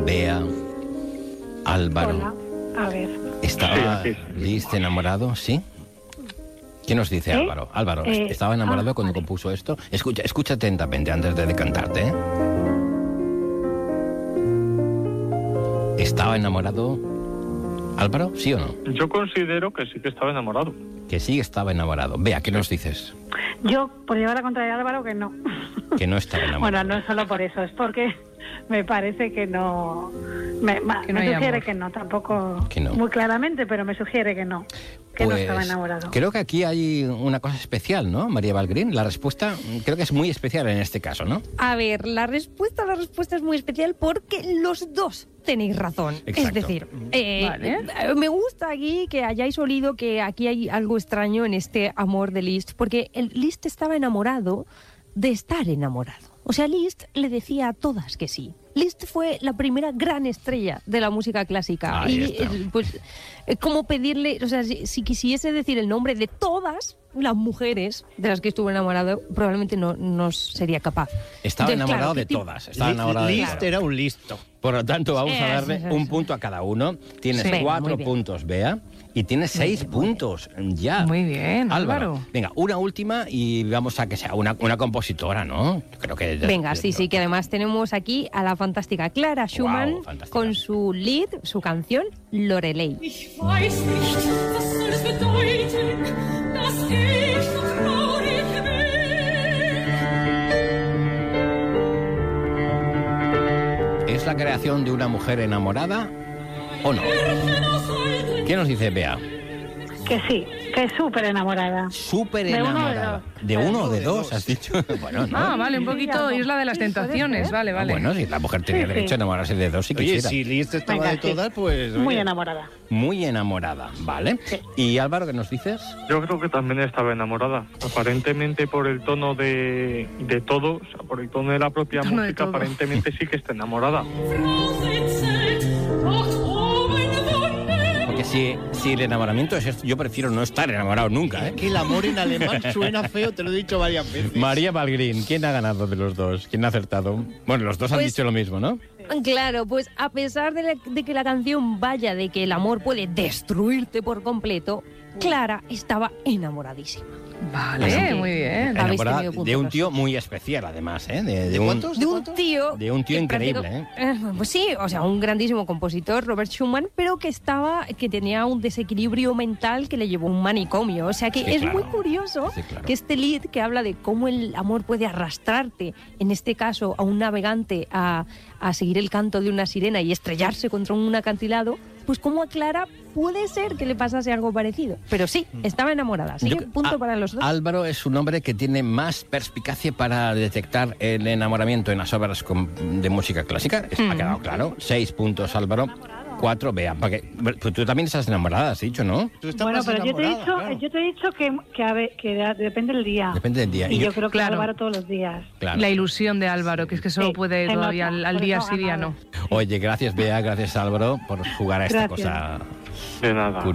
Bea, Álvaro. Hola, a ver. ¿Estaba Liszt enamorado? ¿Sí? ¿Qué nos dice Álvaro? Álvaro, ¿estaba enamorado cuando compuso esto? Escucha atentamente antes de decantarte, ¿eh? ¿Estaba enamorado Álvaro? ¿Sí o no? Yo considero que sí que estaba enamorado. Que sí estaba enamorado. Vea, ¿qué nos dices? Yo, por llevar la contraria a Álvaro, que no. Que no estaba enamorado. Bueno, no es solo por eso, es porque me parece que no... Me sugiere que no, tampoco que no. Muy claramente, pero me sugiere que no. Que no estaba enamorado. Creo que aquí hay una cosa especial, ¿no, María Valgrín? La respuesta creo que es muy especial en este caso, ¿no? A ver, la respuesta es muy especial porque los dos tenéis razón. Exacto. Es decir, me gusta aquí que hayáis olido que aquí hay algo extraño en este amor de Liszt, porque Liszt estaba enamorado de estar enamorado. O sea, Liszt le decía a todas que sí. Liszt fue la primera gran estrella de la música clásica. Ahí y está. pues, como pedirle, o sea, si quisiese decir el nombre de todas las mujeres de las que estuvo enamorado, probablemente no sería capaz. Estaba Entonces, enamorado claro, de todas. Estaba enamorado de Liszt todas. era un listo. Por lo tanto, vamos a darle Eso. un punto a cada uno. Tienes Sí. 4 Muy bien. puntos, Bea, y tienes 6 puntos ya. Muy bien, Álvaro. Venga, una última y vamos a que sea una compositora, ¿no? Yo creo que... Venga, sí, que además tenemos aquí a la fantástica Clara Schumann fantástica. con su lead, su canción Lorelei. Ich weiß nicht, was soll es bedeuten, dass ich so traurig bin. ¿Es la creación de una mujer enamorada o no? ¿Qué nos dice Bea? Que sí, que es súper enamorada. Súper De uno o de enamorada. dos. ¿De uno o de dos, has dicho? Bueno, no. Ah, vale, un poquito Sí, Isla de las sí, puede Tentaciones. ser. Vale, vale. Bueno, si la mujer tenía Sí, derecho a enamorarse de dos si Oye, quisiera. si Liszt estaba Venga, de todas, pues... Muy oye. enamorada. Muy enamorada, ¿vale? Sí. ¿Y Álvaro, qué nos dices? Yo creo que también estaba enamorada. Aparentemente por el tono de todo, o sea, por el tono de la propia Tono de música, todo. aparentemente sí que está enamorada. Frau Sitzelt, macht oben Wunder. Porque si el enamoramiento es esto, yo prefiero no estar enamorado nunca, ¿eh? Que el amor en alemán suena feo, te lo he dicho varias veces. María Valgrín, ¿quién ha ganado de los dos? ¿Quién ha acertado? Bueno, los dos han Pues- dicho lo mismo, ¿no? Claro, pues a pesar de que la canción vaya de que el amor puede destruirte por completo, Clara estaba enamoradísima. Vale, Así que- muy bien. Habéis Enamorada tenido puntos de un los tío dos. muy especial, además, ¿eh? ¿De cuántos? De un tío... De un tío que increíble, Pues sí, o sea, un grandísimo compositor, Robert Schumann, pero que tenía un desequilibrio mental que le llevó a un manicomio. O sea que Sí, es claro. muy curioso Sí, claro. que este lead que habla de cómo el amor puede arrastrarte, en este caso a un navegante, a seguir el canto de una sirena y estrellarse contra un acantilado, pues como a Clara puede ser que le pasase algo parecido. Pero sí, estaba enamorada. Así que punto para los dos. Álvaro es un hombre que tiene más perspicacia para detectar el enamoramiento en las obras de música clásica. Ha quedado claro. 6 puntos, Álvaro. 4, Bea. Porque, pues tú también estás enamorada, has dicho, ¿no? Tú estás Bueno, más pero yo te he enamorada, dicho, claro. yo te he dicho que depende del día. Depende del día. Y yo creo que Claro. Álvaro todos los días. Claro. La ilusión de Álvaro, que es que solo Sí, puede se todavía nota, al por día eso ha sí, día ganado. no. Oye, gracias, Bea, gracias, Álvaro, por jugar a esta Gracias. cosa De nada.